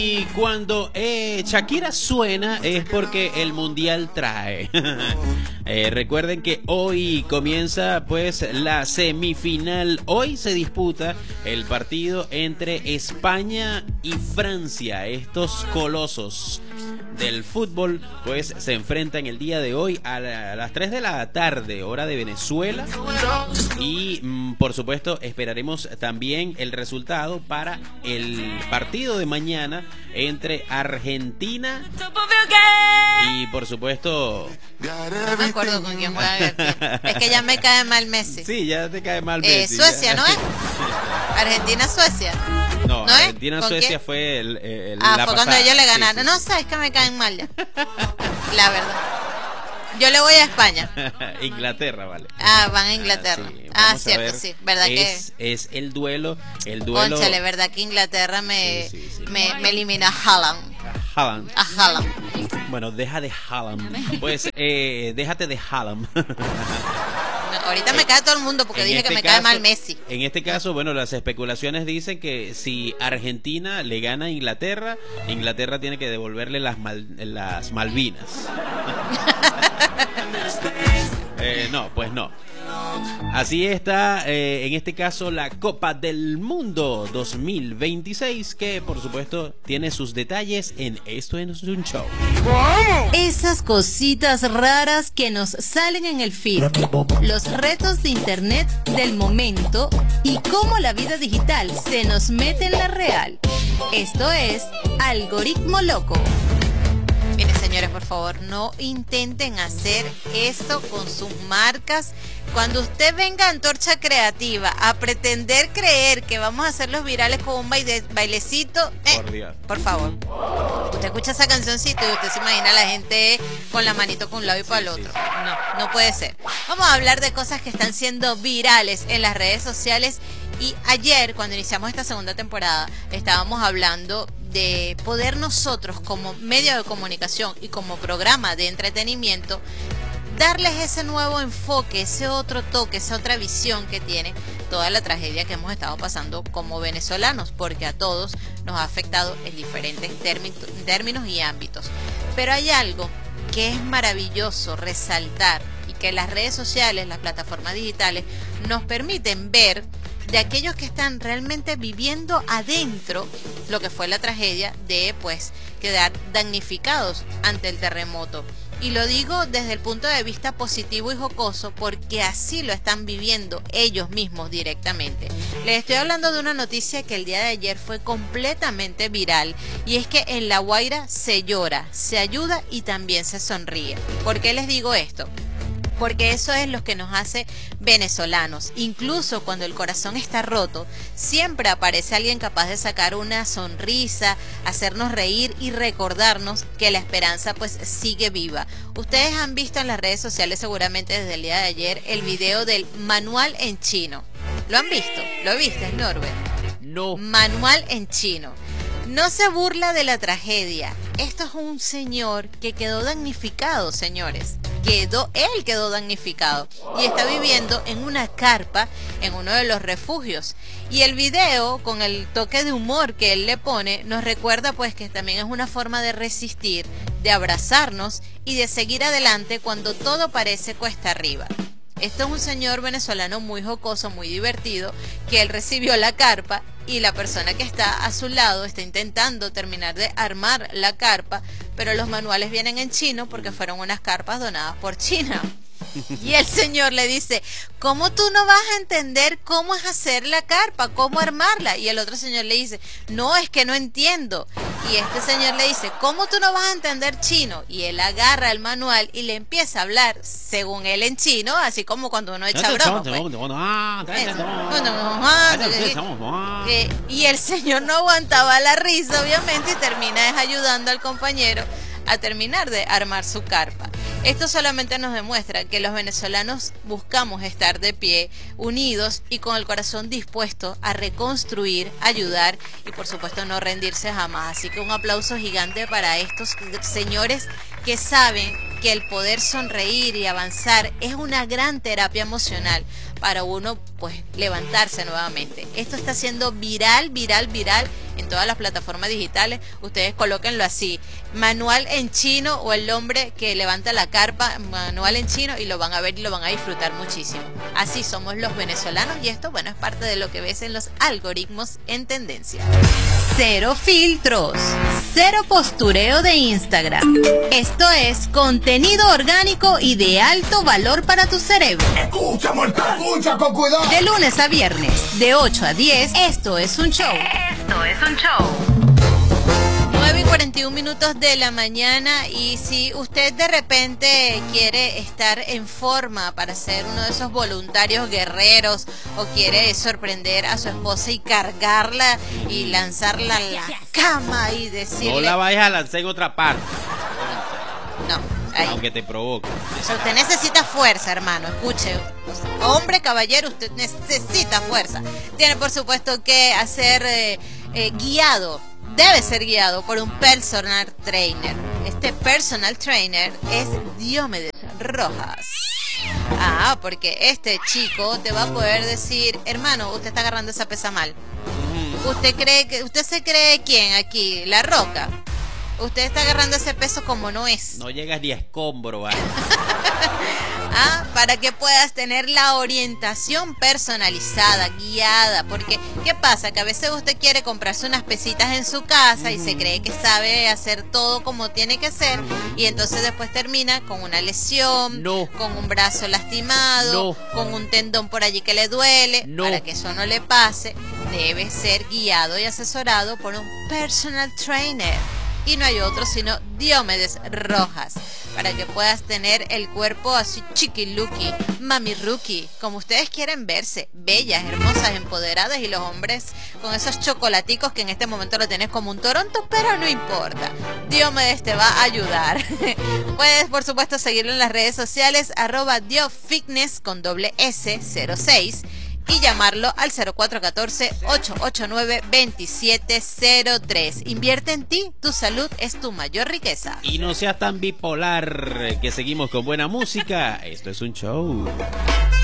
Y cuando Shakira suena es porque el mundial trae. Recuerden que hoy comienza pues la semifinal. Hoy se disputa el partido entre España y Francia. Estos colosos del fútbol pues se enfrentan el día de hoy a las 3 de la tarde, hora de Venezuela. Y por supuesto esperaremos también el resultado para el partido de mañana entre Argentina y por supuesto... No me acuerdo con quién juega. Es que ya me cae mal Messi. Sí, ya te cae mal Messi. Suecia, ¿no es? Argentina-Suecia. No, ¿No Argentina-Suecia fue la pasada. Cuando ellos le ganaron. Sí, sí. No, sabes que me caen mal ya. La verdad. Yo le voy a España. Inglaterra, vale. Van a Inglaterra. Sí, cierto, sí. ¿Verdad es el duelo. Cónchale, ¿verdad que Inglaterra me elimina a Haaland? A Haaland. Bueno, deja de Haaland. Pues, déjate de Haaland. Ahorita me cae todo el mundo porque dije que me cae mal Messi. En este caso, bueno, las especulaciones dicen que si Argentina le gana a Inglaterra, Inglaterra tiene que devolverle las Malvinas. No, pues no. Así está, en este caso, la Copa del Mundo 2026, que por supuesto tiene sus detalles en Esto es un Show. Esas cositas raras que nos salen en el feed, los retos de internet del momento y cómo la vida digital se nos mete en la real. Esto es Algoritmo Loco. Miren, señores, por favor, no intenten hacer esto con sus marcas. Cuando usted venga a Antorcha Creativa a pretender creer que vamos a hacerlos virales con un bailecito, por favor. Usted escucha esa cancioncita y usted se imagina a la gente con la manito con un lado y para el otro. No puede ser. Vamos a hablar de cosas que están siendo virales en las redes sociales. Y ayer, cuando iniciamos esta segunda temporada, estábamos hablando de poder nosotros como medio de comunicación y como programa de entretenimiento darles ese nuevo enfoque, ese otro toque, esa otra visión que tiene toda la tragedia que hemos estado pasando como venezolanos, porque a todos nos ha afectado en diferentes términos y ámbitos. Pero hay algo que es maravilloso resaltar y que las redes sociales, las plataformas digitales nos permiten ver de aquellos que están realmente viviendo adentro lo que fue la tragedia de pues quedar damnificados ante el terremoto. Y lo digo desde el punto de vista positivo y jocoso porque así lo están viviendo ellos mismos directamente. Les estoy hablando de una noticia que el día de ayer fue completamente viral y es que en La Guaira se llora, se ayuda y también se sonríe. ¿Por qué les digo esto? Porque eso es lo que nos hace venezolanos. Incluso cuando el corazón está roto, siempre aparece alguien capaz de sacar una sonrisa, hacernos reír y recordarnos que la esperanza pues sigue viva. Ustedes han visto en las redes sociales seguramente desde el día de ayer el video del manual en chino. ¿Lo han visto? ¿Lo viste, Norbert? No. Manual en chino. No se burla de la tragedia. Esto es un señor que quedó damnificado, señores. Él quedó damnificado y está viviendo en una carpa en uno de los refugios. Y el video, con el toque de humor que él le pone, nos recuerda pues que también es una forma de resistir, de abrazarnos y de seguir adelante cuando todo parece cuesta arriba. Esto es un señor venezolano muy jocoso, muy divertido, que él recibió la carpa y la persona que está a su lado está intentando terminar de armar la carpa, pero los manuales vienen en chino porque fueron unas carpas donadas por China. Y el señor le dice, ¿cómo tú no vas a entender cómo es hacer la carpa, cómo armarla? Y el otro señor le dice, no, es que no entiendo. Y este señor le dice, ¿cómo tú no vas a entender chino? Y él agarra el manual y le empieza a hablar, según él en chino, así como cuando uno echa broma. Y el señor no aguantaba la risa, obviamente, y termina ayudando al compañero a terminar de armar su carpa. Esto solamente nos demuestra que los venezolanos buscamos estar de pie, unidos y con el corazón dispuesto a reconstruir, ayudar y por supuesto no rendirse jamás. Así que un aplauso gigante para estos señores que saben que el poder sonreír y avanzar es una gran terapia emocional para uno pues levantarse nuevamente. Esto está siendo viral en todas las plataformas digitales. Ustedes colóquenlo así: manual en chino o el hombre que levanta la carpa, manual en chino, y lo van a ver y lo van a disfrutar muchísimo. Así somos los venezolanos, y esto, bueno, es parte de lo que ves en los algoritmos en tendencia. Cero filtros, cero postureo de Instagram. Esto es contenido orgánico y de alto valor para tu cerebro. Escucha, mortal, escucha con cuidado. De lunes a viernes, de 8 a 10, esto es un show. Esto es un show. 9:41 de la mañana, y si usted de repente quiere estar en forma para ser uno de esos voluntarios guerreros, o quiere sorprender a su esposa y cargarla y lanzarla a la cama y decirle... No la vayas a lanzar en otra parte. No, ahí. Aunque te provoque. O sea, usted necesita fuerza, hermano, escuche. Hombre, caballero, usted necesita fuerza. Tiene, por supuesto, que hacer guiado. Debe ser guiado por un personal trainer. Este personal trainer es Diomedes Rojas. Porque este chico te va a poder decir: hermano, usted está agarrando esa pesa mal. ¿Usted se cree quién aquí? La Roca. Usted está agarrando ese peso como no es. No llegas ni a escombro, ¿vale? Para que puedas tener la orientación personalizada, guiada. Porque, ¿qué pasa? Que a veces usted quiere comprarse unas pesitas en su casa y se cree que sabe hacer todo como tiene que ser, y entonces después termina con una lesión, con un brazo lastimado, con un tendón por allí que le duele. Para que eso no le pase, debe ser guiado y asesorado por un personal trainer. Y no hay otro sino Diomedes Rojas, para que puedas tener el cuerpo así chiquiluki, mami rookie, como ustedes quieren verse, bellas, hermosas, empoderadas, y los hombres con esos chocolaticos que en este momento lo tienes como un Toronto, pero no importa, Diomedes te va a ayudar. Puedes, por supuesto, seguirlo en las redes sociales, @diofitness con doble S06, y llamarlo al 0414-889-2703. Invierte en ti, tu salud es tu mayor riqueza. Y no seas tan bipolar, que seguimos con buena música. Esto es un show.